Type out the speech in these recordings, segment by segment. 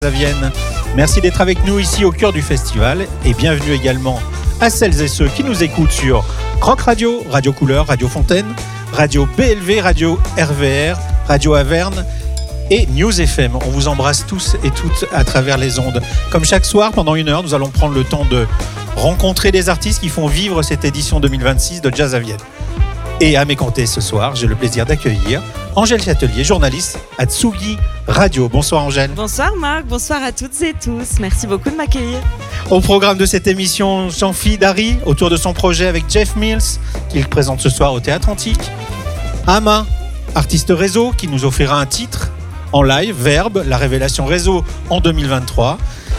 Vienne. Merci d'être avec nous ici au cœur du festival et bienvenue également à celles et ceux qui nous écoutent sur Croc Radio, Radio Couleur, Radio Fontaine, Radio BLV, Radio RVR, Radio Averne et News FM. On vous embrasse tous et toutes à travers les ondes. Comme chaque soir, pendant 1 heure, nous allons prendre le temps de rencontrer des artistes qui font vivre cette édition 2026 de Jazz à Vienne. Et à mes côtés ce soir, j'ai le plaisir d'accueillir Angèle Châtelier, journaliste à Tsugi Radio. Bonsoir Angèle. Bonsoir Marc, bonsoir à toutes et tous. Merci beaucoup de m'accueillir. Au programme de cette émission, Jean-Philippe Dari, autour de son projet avec Jeff Mills, qu'il présente ce soir au Théâtre Antique. Ama, artiste réseau, qui nous offrira un titre en live, Verbe, la révélation réseau en 2023.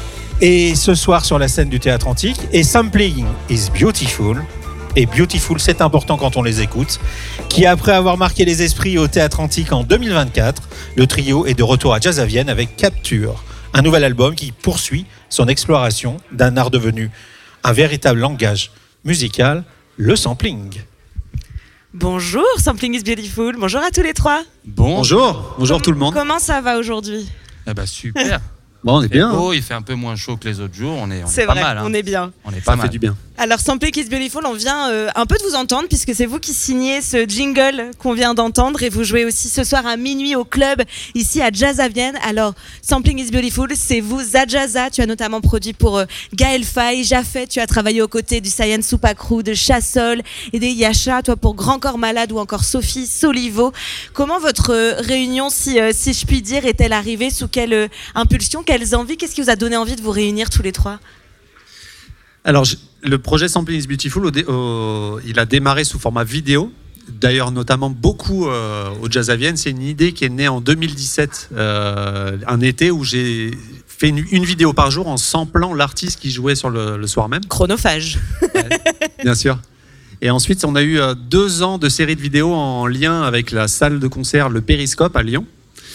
Et ce soir sur la scène du Théâtre Antique, et Sampling is Beautiful. Et Beautiful, c'est important quand on les écoute, qui après avoir marqué les esprits au Théâtre Antique en 2024, le trio est de retour à Jazz à Vienne avec Capture, un nouvel album qui poursuit son exploration d'un art devenu un véritable langage musical, le sampling. Bonjour, Sampling is Beautiful, bonjour à tous les trois. Bonjour tout le monde. Comment ça va aujourd'hui ? Eh ben super. Bon, on est bien. Il fait un peu moins chaud que les autres jours. On est c'est pas vrai, mal. on est bien. On est pas mal. Ça fait du bien. Alors, Sampling is Beautiful, on vient un peu de vous entendre puisque c'est vous qui signez ce jingle qu'on vient d'entendre et vous jouez aussi ce soir à minuit au club ici à Jazz à Vienne. Alors, Sampling is Beautiful, c'est vous, Zajaza. Tu as notamment produit pour Gaël Faye, Jaffet. Tu as travaillé aux côtés du Saiyan Supakru, de Chassol et des Yasha. Toi pour Grand Corps Malade ou encore Sophie Solivo. Comment votre réunion, si je puis dire, est-elle arrivée? Sous quelle impulsion, quelles envies? Qu'est-ce qui vous a donné envie de vous réunir tous les trois? Alors, le projet Sampling is Beautiful, il a démarré sous format vidéo. D'ailleurs, notamment beaucoup au Jazz à Vienne. C'est une idée qui est née en 2017, un été où j'ai fait une vidéo par jour en samplant l'artiste qui jouait sur le soir même. Chronophage. Ouais, bien sûr. Et ensuite, on a eu 2 ans de série de vidéos en lien avec la salle de concert Le Périscope à Lyon.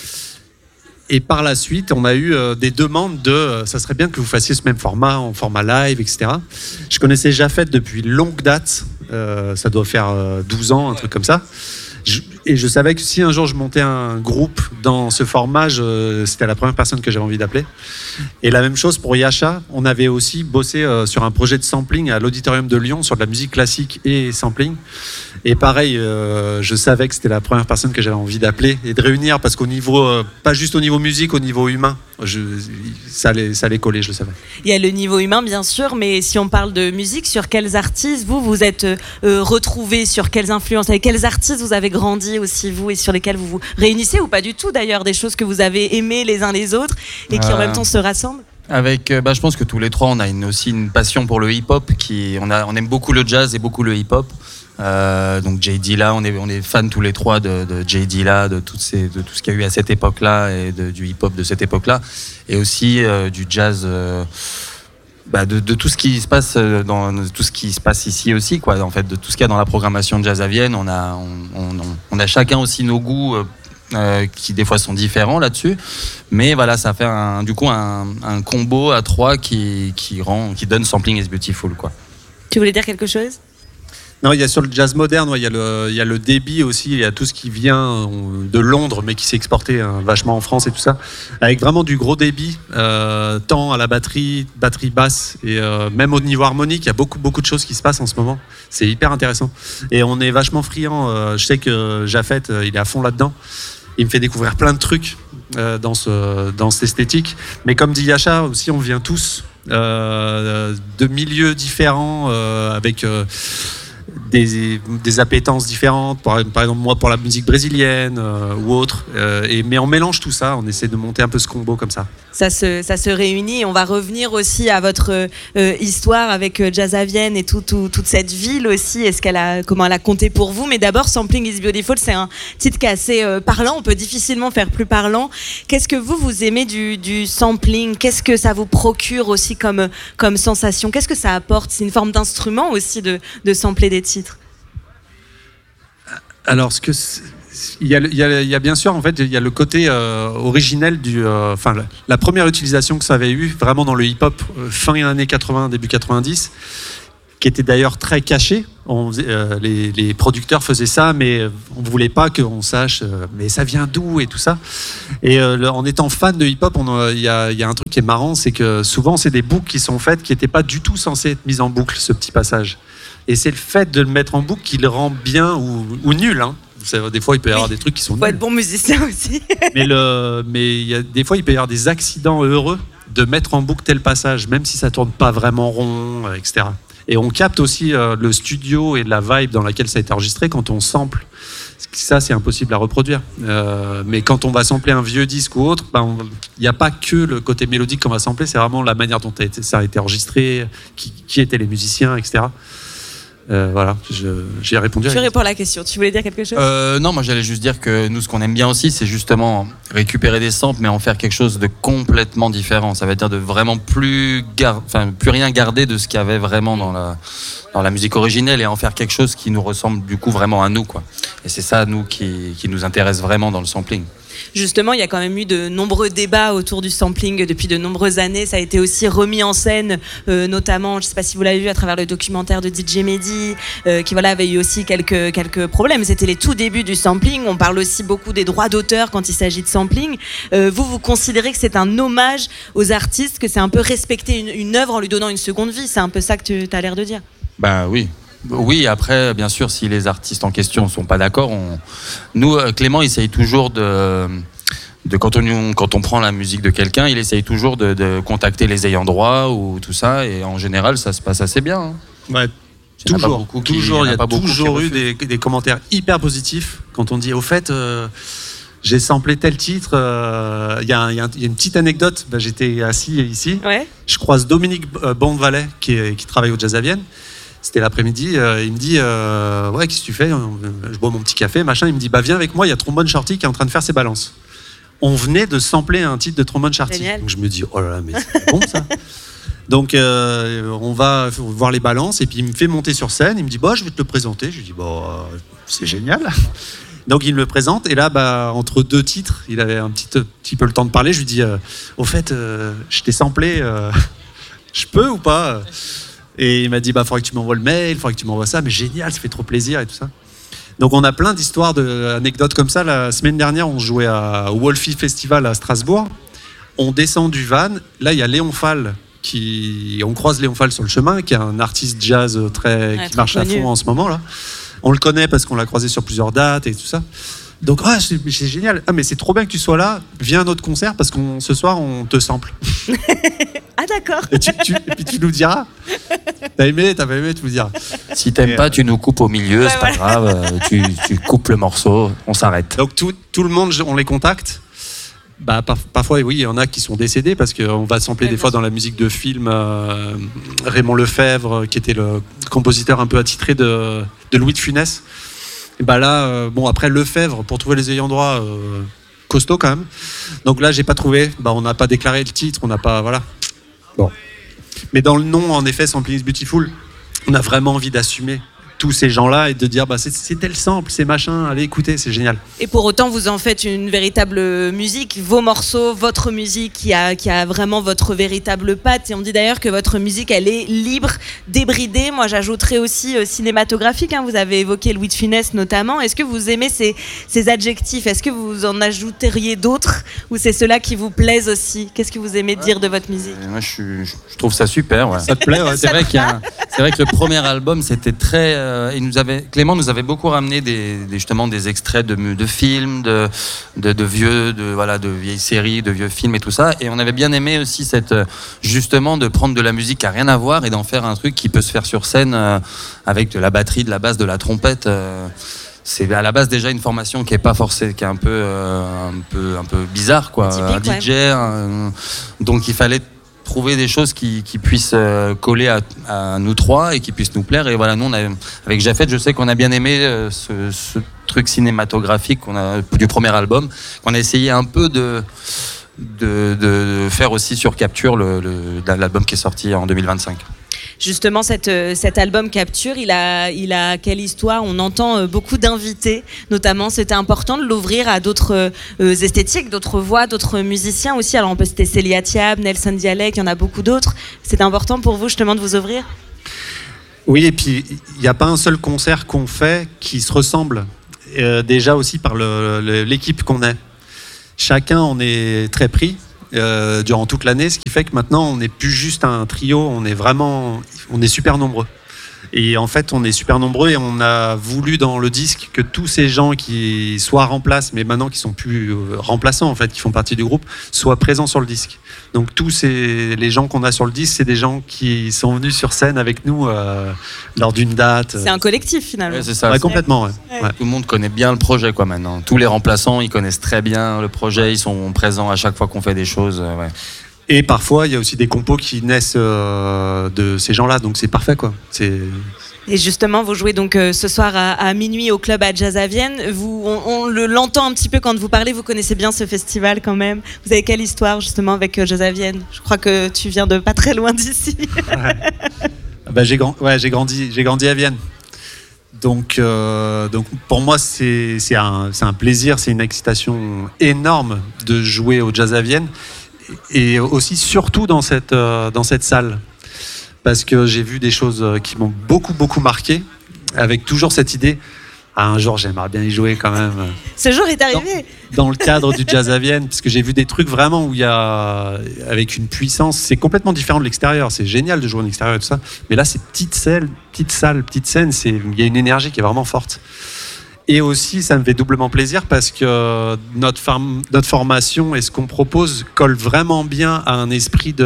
Et par la suite, on a eu des demandes ça serait bien que vous fassiez ce même format, en format live, etc. Je connaissais Jaffet depuis longue date, ça doit faire 12 ans, un truc comme ça. Et je savais que si un jour je montais un groupe dans ce format, c'était la première personne que j'avais envie d'appeler. Et la même chose pour Yasha, on avait aussi bossé sur un projet de sampling à l'Auditorium de Lyon sur de la musique classique et sampling. Et pareil, je savais que c'était la première personne que j'avais envie d'appeler et de réunir parce qu'au niveau, pas juste au niveau musique, au niveau humain, ça allait coller, je le savais. Il y a le niveau humain bien sûr, mais si on parle de musique, sur quels artistes vous êtes retrouvés, sur quelles influences, avec quels artistes vous avez grandi aussi vous et sur lesquels vous vous réunissez ou pas du tout d'ailleurs, des choses que vous avez aimées les uns les autres et qui en même temps se rassemblent? Avec, je pense que tous les trois, on a aussi une passion pour le hip-hop. On aime beaucoup le jazz et beaucoup le hip-hop. Donc J Dilla, on est fans tous les trois de J Dilla, de tout ce qu'il y a eu à cette époque-là et du hip-hop de cette époque-là, et aussi du jazz. De tout ce qui se passe tout ce qui se passe ici aussi, quoi. En fait, de tout ce qu'il y a dans la programmation de Jazz à Vienne, on a chacun aussi nos goûts qui des fois sont différents là-dessus, mais voilà, ça fait un combo à 3 qui donne Sampling is Beautiful, quoi. Tu voulais dire quelque chose? Non, il y a sur le jazz moderne, il y a le débit aussi, il y a tout ce qui vient de Londres mais qui s'est exporté vachement en France et tout ça, avec vraiment du gros débit, tant à la batterie basse et même au niveau harmonique, il y a beaucoup de choses qui se passent en ce moment. C'est hyper intéressant et on est vachement friand. Je sais que Jaffet, il est à fond là-dedans. Il me fait découvrir plein de trucs dans cette esthétique. Mais comme dit Yasha aussi, on vient tous de milieux différents avec des appétences différentes, par exemple moi pour la musique brésilienne ou autre, mais on mélange tout ça, on essaie de monter un peu ce combo comme ça. Ça se réunit et on va revenir aussi à votre histoire avec Jazz à Vienne et toute cette ville aussi, comment elle a compté pour vous. Mais d'abord, Sampling is Beautiful, c'est un titre qui est assez parlant, on peut difficilement faire plus parlant. Qu'est-ce que vous aimez du sampling? Qu'est-ce que ça vous procure aussi comme sensation? Qu'est-ce que ça apporte? C'est une forme d'instrument aussi de sampler des titres. Alors, il y a bien sûr, en fait, il y a le côté originel la première utilisation que ça avait eu vraiment dans le hip-hop fin années 80, début 90, qui était d'ailleurs très caché. Les producteurs faisaient ça, mais on ne voulait pas qu'on sache mais ça vient d'où et tout ça. Et en étant fan de hip-hop, il y a un truc qui est marrant, c'est que souvent c'est des boucles qui sont faites qui n'étaient pas du tout censées être mises en boucle, ce petit passage. Et c'est le fait de le mettre en boucle qui le rend bien ou nul. Hein. Des fois, il peut y avoir des trucs qui sont nuls. Il faut être bon musicien aussi. mais des fois, il peut y avoir des accidents heureux de mettre en boucle tel passage, même si ça tourne pas vraiment rond, etc. Et on capte aussi le studio et la vibe dans laquelle ça a été enregistré quand on sample. Ça, c'est impossible à reproduire. Mais quand on va sampler un vieux disque ou autre, il n'y a pas que le côté mélodique qu'on va sampler, c'est vraiment la manière dont ça a été enregistré, qui étaient les musiciens, etc. Voilà, j'ai répondu. Tu réponds à la question. Tu voulais dire quelque chose ? Non, moi j'allais juste dire que nous, ce qu'on aime bien aussi, c'est justement récupérer des samples, mais en faire quelque chose de complètement différent. Ça veut dire de vraiment plus rien garder de ce qu'il y avait vraiment dans la musique originelle et en faire quelque chose qui nous ressemble du coup vraiment à nous, quoi. Et c'est ça, nous, qui nous intéresse vraiment dans le sampling. Justement, il y a quand même eu de nombreux débats autour du sampling depuis de nombreuses années. Ça a été aussi remis en scène, notamment, je ne sais pas si vous l'avez vu, à travers le documentaire de DJ Mehdi, qui avait eu aussi quelques problèmes. C'était les tout débuts du sampling. On parle aussi beaucoup des droits d'auteur quand il s'agit de sampling. Vous considérez que c'est un hommage aux artistes, que c'est un peu respecter une œuvre en lui donnant une seconde vie. C'est un peu ça que tu as l'air de dire. Ben oui. Oui, après, bien sûr, si les artistes en question ne sont pas d'accord, nous, Clément, essaye toujours quand on prend la musique de quelqu'un, il essaye toujours de contacter les ayants droit ou tout ça, et en général, ça se passe assez bien. Hein. Ouais, il y a toujours eu des commentaires hyper positifs quand on dit, au fait, j'ai samplé tel titre. Il y a une petite anecdote. J'étais assis ici. Ouais. Je croise Dominique Bonvalet qui travaille au Jazz à Vienne. C'était l'après-midi, il me dit ouais, qu'est-ce que tu fais ? Je bois mon petit café, machin. Il me dit viens avec moi, il y a Trombone Shorty qui est en train de faire ses balances. On venait de sampler un titre de Trombone Shorty. Génial. Donc je me dis oh là là, mais c'est bon ça. Donc on va voir les balances et puis il me fait monter sur scène. Il me dit je vais te le présenter. Je lui dis c'est génial. Donc il me le présente et là entre deux titres, il avait un petit peu le temps de parler. Je lui dis au fait, je t'ai samplé, je peux ou pas ? Et il m'a dit faudrait que tu m'envoies le mail, il faudrait que tu m'envoies ça, mais génial, ça fait trop plaisir et tout ça. Donc on a plein d'histoires, d'anecdotes comme ça. La semaine dernière, on jouait au Wolfie Festival à Strasbourg. On descend du van, là il y a Léon Fall, on croise Léon Fall sur le chemin, qui est un artiste jazz qui marche à fond en ce moment là. On le connaît parce qu'on l'a croisé sur plusieurs dates et tout ça. Donc c'est génial, mais c'est trop bien que tu sois là, viens à un autre concert parce que ce soir on te sample. Ah d'accord. Et puis tu nous diras. T'as aimé, t'as pas aimé, tu nous diras. Si t'aimes pas, tu nous coupes au milieu, c'est pas grave. Tu coupes le morceau, on s'arrête. Donc tout le monde, on les contacte. Parfois, oui, il y en a qui sont décédés parce qu'on va sampler des fois dans la musique de film. Raymond Lefebvre, qui était le compositeur un peu attitré de Louis de Funès. Et là, après Lefebvre, pour trouver les ayants droit, costaud quand même. Donc là, j'ai pas trouvé. On n'a pas déclaré le titre, on n'a pas, voilà. Bon. Mais dans le nom, en effet, Sampling is Beautiful, on a vraiment envie d'assumer tous ces gens-là et de dire c'est tel sample, c'est machin, allez écoutez, c'est génial. Et pour autant, vous en faites une véritable musique, vos morceaux, votre musique qui a vraiment votre véritable patte. Et on dit d'ailleurs que votre musique, elle est libre, débridée. Moi, j'ajouterais aussi cinématographique. Hein. Vous avez évoqué Louis de Funès notamment. Est-ce que vous aimez ces adjectifs ? Est-ce que vous en ajouteriez d'autres ou c'est ceux-là qui vous plaisent aussi ? Qu'est-ce que vous aimez dire de votre musique ? Moi, je trouve ça super. Ouais. Ça te plaît, ouais. C'est vrai que le premier album, c'était très... Clément nous avait beaucoup ramené justement des extraits de films, de vieilles séries, de vieux films et tout ça. Et on avait bien aimé aussi justement de prendre de la musique qui n'a rien à voir et d'en faire un truc qui peut se faire sur scène avec de la batterie, de la basse, de la trompette. C'est à la base déjà une formation qui est pas forcée, qui est un peu bizarre, quoi. Typique, un DJ. Donc il fallait trouver des choses qui puissent coller à nous trois et qui puissent nous plaire. Et voilà, nous, avec Jafet, je sais qu'on a bien aimé ce truc cinématographique du premier album, qu'on a essayé un peu de faire aussi sur Capture, l'album qui est sorti en 2025. Justement, cet album Capture, il a quelle histoire ? On entend beaucoup d'invités, notamment. C'était important de l'ouvrir à d'autres esthétiques, d'autres voix, d'autres musiciens aussi. Alors on peut citer Célia Thiab, Nelson Dialek, il y en a beaucoup d'autres. C'était important pour vous justement de vous ouvrir ? Oui, et puis il n'y a pas un seul concert qu'on fait qui se ressemble. Déjà aussi par l'équipe qu'on est. Chacun on est très pris durant toute l'année, ce qui fait que maintenant on n'est plus juste un trio, on est super nombreux. Et en fait, on est super nombreux et on a voulu dans le disque que tous ces gens qui soient remplaçants, mais maintenant qui sont plus remplaçants en fait, qui font partie du groupe, soient présents sur le disque. Donc tous les gens qu'on a sur le disque, c'est des gens qui sont venus sur scène avec nous lors d'une date. C'est un collectif finalement. Ouais, c'est ça. Ouais, complètement. Ouais. Ouais. Tout le monde connaît bien le projet quoi maintenant. Tous les remplaçants, ils connaissent très bien le projet, ils sont présents à chaque fois qu'on fait des choses. Ouais. Et parfois, il y a aussi des compos qui naissent de ces gens-là, donc c'est parfait quoi. Et justement, vous jouez donc ce soir à minuit au club à Jazz à Vienne. On l'entend un petit peu quand vous parlez, vous connaissez bien ce festival quand même. Vous avez quelle histoire justement avec Jazz à Vienne? Je crois que tu viens de pas très loin d'ici. Ouais. J'ai grandi à Vienne. Donc pour moi, c'est un plaisir, c'est une excitation énorme de jouer au Jazz à Vienne. Et aussi surtout dans cette salle parce que j'ai vu des choses qui m'ont beaucoup marqué avec toujours cette idée un jour j'aimerais bien y jouer quand même. Ce jour est arrivé dans le cadre du Jazz à Vienne parce que j'ai vu des trucs vraiment où il y a avec une puissance, c'est complètement différent de l'extérieur, c'est génial de jouer en extérieur et tout ça, mais là c'est petite salle, petite scène, il y a une énergie qui est vraiment forte. Et aussi, ça me fait doublement plaisir parce que notre formation et ce qu'on propose colle vraiment bien à un esprit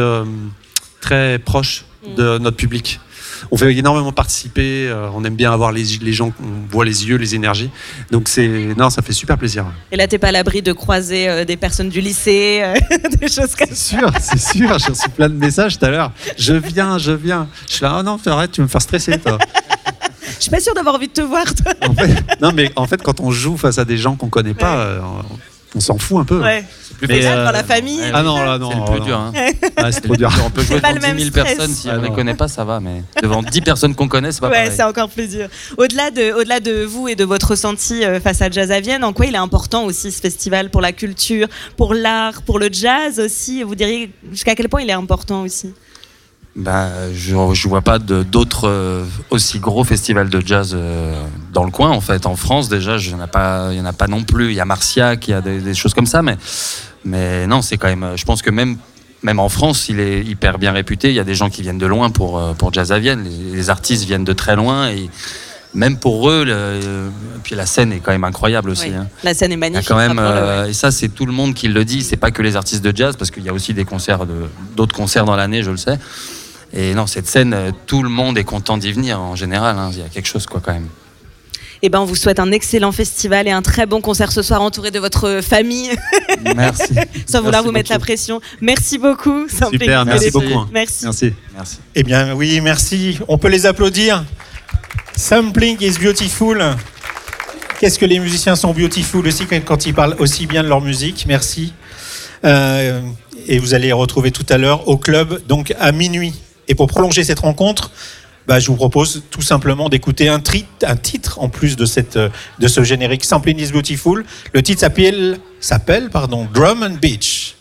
très proche de notre public. On fait énormément participer, on aime bien avoir les gens, on voit les yeux, les énergies. Donc ça fait super plaisir. Et là, t'es pas à l'abri de croiser des personnes du lycée, des choses comme ça. C'est sûr, j'ai reçu plein de messages tout à l'heure. Je viens. Je suis là, oh non, arrête, tu vas me faire stresser, toi. Je suis pas sûre d'avoir envie de te voir, toi. Non, mais en fait, quand on joue face à des gens qu'on connaît pas, on s'en fout un peu. Ouais. Mais là, dans la famille. Ah non, là, non. C'est le plus dur. Hein. Ah, c'est trop dur. On peut jouer pas devant le même 10 000 stress. personnes, si on ne les connaît pas, ça va, mais devant 10 personnes qu'on connaît, c'est pas pareil. C'est encore plus dur. Au-delà de vous et de votre ressenti face à Jazz à Vienne, en quoi il est important aussi ce festival pour la culture, pour l'art, pour le jazz aussi? Vous diriez jusqu'à quel point il est important aussi? Je vois pas d'autres aussi gros festivals de jazz dans le coin en fait. En France déjà, il y en a pas non plus. Il y a Marciac, il y a des choses comme ça, mais non, c'est quand même. Je pense que même en France, il est hyper bien réputé. Il y a des gens qui viennent de loin pour Jazz à Vienne. Les artistes viennent de très loin et même pour eux, puis la scène est quand même incroyable aussi. Oui, hein. La scène est magnifique. Il y a quand même, et ça, c'est tout le monde qui le dit. C'est pas que les artistes de jazz, parce qu'il y a aussi d'autres concerts dans l'année, je le sais. Et non, cette scène, tout le monde est content d'y venir en général. Hein. Il y a quelque chose quoi quand même. Eh ben, on vous souhaite un excellent festival et un très bon concert ce soir entouré de votre famille. Merci. Sans vouloir vous mettre la pression. Merci beaucoup. Super, merci beaucoup. Merci. Eh bien, oui, merci. On peut les applaudir. Sampling is beautiful. Qu'est-ce que les musiciens sont beautiful aussi quand ils parlent aussi bien de leur musique. Merci. Et vous allez les retrouver tout à l'heure au club, donc à minuit. Et pour prolonger cette rencontre, je vous propose tout simplement d'écouter un titre en plus de ce générique Sampling is Beautiful. Le titre s'appelle Drum and Beach.